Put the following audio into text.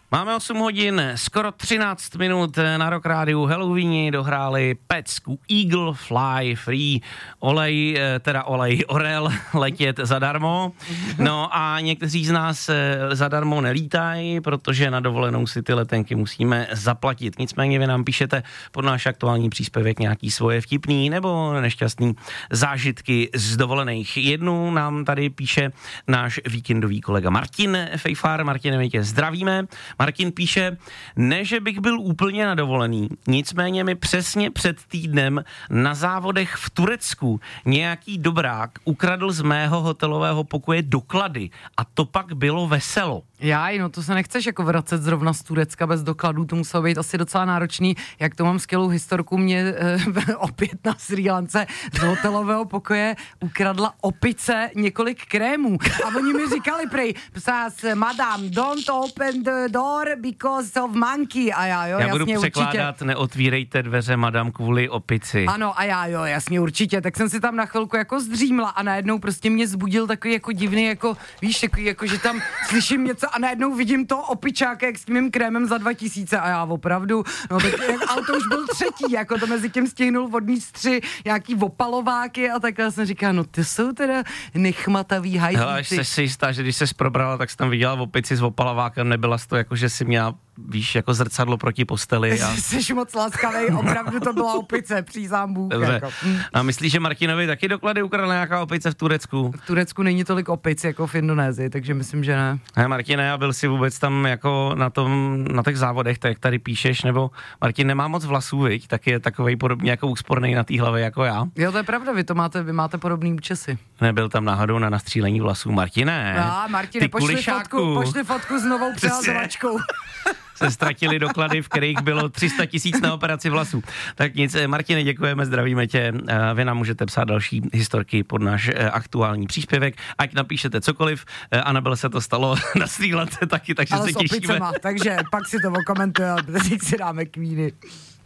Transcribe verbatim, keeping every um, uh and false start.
Máme osm hodin, skoro třináct minut na Rock Rádiu. Halloweeni dohráli Pecku Eagle Fly Free, olej, teda olej Orel, letět zadarmo. No a někteří z nás zadarmo nelítají, protože na dovolenou si ty letenky musíme zaplatit. Nicméně vy nám píšete pod náš aktuální příspěvek nějaký svoje vtipný nebo nešťastný zážitky z dovolených. Jednu nám tady píše náš víkendový kolega Martin Fejfár. Martine, my tě zdravíme. Martin píše, ne, že bych byl úplně na dovolený, nicméně mi přesně před týdnem na závodech v Turecku nějaký dobrák ukradl z mého hotelového pokoje doklady a to pak bylo veselo. Jaj, no to se nechceš jako vracet zrovna z Turecka bez dokladů, to muselo být asi docela náročný, jak to mám skvělou historku, mě e, opět na Srí Lance z hotelového pokoje ukradla opice několik krémů a oni mi říkali prej, psás, madam, don't open the door because of monkey a já jo, já jasně, budu překládat, určitě. Neotvírejte dveře, madam, kvůli opici. Ano, a já jo, jasně, určitě, tak jsem si tam na chvilku jako zdřímla a najednou prostě mě zbudil takový jako divný, jako víš, takový jako, že tam slyším něco a najednou vidím to opičáka, jak s tím mým krémem za dva tisíce a já opravdu, no tak auto už byl třetí, jako to mezi tím stihnul vodní stři, nějaký opalováky a tak já jsem říkala, no ty jsou teda nechmatavý hajzlíci. Hele, až jsi si jistá, že když jsi probrala, tak jsi tam viděla opici s opalovákem, nebyla jsi to jako, že jsi měla, víš, jako zrcadlo proti posteli. A... Jsi moc laskavej, opravdu to byla opice, přísám Bůh. Dobře. Jako. A myslíš, že Martinovi taky doklady ukradla nějaká opice v Turecku? V Turecku není tolik opic jako v Indonésii, takže myslím, že ne. Ne, Martine, a byl jsi vůbec tam jako na tom, na těch závodech, tak jak tady píšeš, nebo Martin nemá moc vlasů, viď? Tak je takovej podobně jako úspornej na té hlavě jako já. Jo, to je pravda, vy to máte, vy máte podobný účesy. Nebyl tam náhodou na nastřílení vlasů, Martine. Já, Martine, pošli fotku, pošli fotku s novou přehazovačkou. Se ztratili doklady, v kterých bylo tři sta tisíc na operaci vlasů. Tak nic, Martine, děkujeme, zdravíme tě. Vy nám můžete psát další historky pod náš aktuální příspěvek. Ať napíšete cokoliv. Anabel se to stalo na Srí Lance taky, takže ale se s těšíme. Opicema, takže pak si to okomentuje, teď si dáme kvíny.